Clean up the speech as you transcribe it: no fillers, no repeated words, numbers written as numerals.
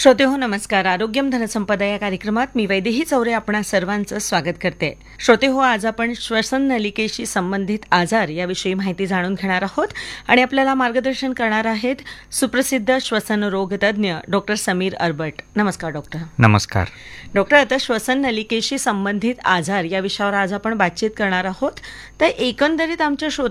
श्रोते हो नमस्कार. आरोग्यम धनसंपदा या कार्यक्रमात मी वैदेही चौरे आपणा सर्वांचं स्वागत करते. श्रोते हो, आज आपण श्वसन नलिकेशी संबंधित आजार याविषयी माहिती जाणून घेणार आहोत आणि आपल्याला मार्गदर्शन करणार आहेत सुप्रसिद्ध श्वसन रोग तज्ज्ञ डॉक्टर समीर अरबट. नमस्कार डॉक्टर. नमस्कार डॉक्टर, आता श्वसन नलिकेशी संबंधित आजार या विषयावर आज आपण बातचीत करणार आहोत. तर एकंदरीत आमच्या